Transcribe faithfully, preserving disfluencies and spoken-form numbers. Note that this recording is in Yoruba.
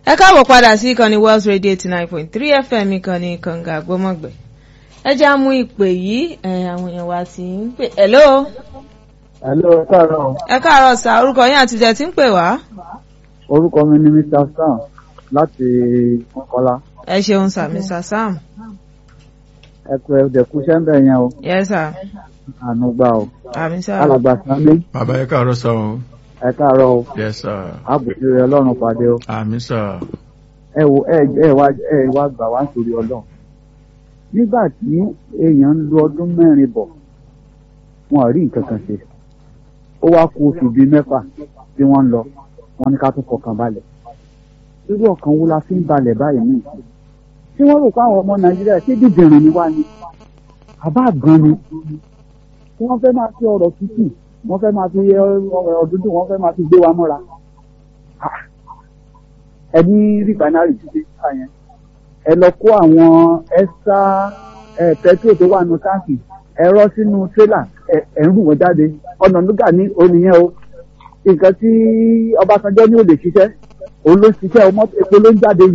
ẹ káàbọ̀ padà sí ìkànnì Wells Radio eighty nine point three F M ìkànnì kànga àgbọ́mọ̀gbẹ̀. ẹ já mú ìpè yìí àwọn èèyàn wa ti ń pè. hello. hello ẹ káàárọ̀. ẹ káàárọ̀ sà, orúkọ yín àti ìjẹ́ tí ń pè wá. orúkọ mi ni Mister Sam láti Mọ́kọ́lá. ẹ ṣeun sà Mister Sam. ẹ kú ẹ dẹ̀kú sẹ́ńbẹ̀ yẹn o. yes sà. àánú gbà o. àmín sà. alàgbà Sàmí. Bàbá ẹ káàárọ̀ sọ o. ẹ káàárọ̀ o. Yes sir. àbùkù rẹ Ọlọ́run pàdé o. Àmín sir. ẹ wo ẹ ẹ wá ẹ wá gbà wá nítorí Ọlọ́run. nígbà tí èèyàn ń lo ọdún mẹ́rin bọ̀ wọn ò rí nǹkan kan ṣe. ó wá kù oṣù bíi mẹ́fà tí wọ́n ń lọ wọ́n ní ká tún fọkàn balẹ̀. irú ọkàn wo la fi ń balẹ̀ báyìí ní ìsìn? tí wọ́n rò pé àwọn ọmọ Nàìjíríà ṣé dídìrín ni wá ni àbá gan ni tí wọ́n fẹ́ máa fi ọ̀rọ̀ tútù wọ́n fẹ́ máa fi ọ̀rọ̀ dúdú wọ́n fẹ́ máa fi gbé wa mọ́ra. ẹni rìbánárì ti dé síta yẹn ẹ lọ kó àwọn ẹ́sà pẹtrol tó wà nù táǹkì ẹ rọ́ sínú tírélà ẹ ń rù wọ́n jáde. ọ̀nà lúgà ní oníyẹn o nǹkan tí Ọbásanjọ́ ní ò lè ṣiṣẹ́ òun ló ṣiṣẹ́ epo ló ń jáde